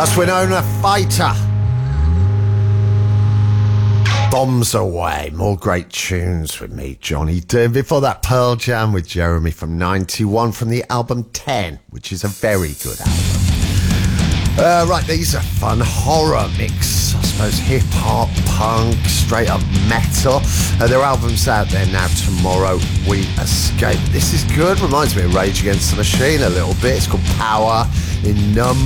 That's Winona Fighter. Bombs Away. More great tunes with me, Johnny Dean. Before that, Pearl Jam with Jeremy from 91 from the album 10, which is a very good album. Right, these are fun. Horror mix, I suppose, hip-hop, punk, straight-up metal. Their album's out there now. Tomorrow We Escape. This is good. Reminds me of Rage Against the Machine a little bit. It's called Power in Numb.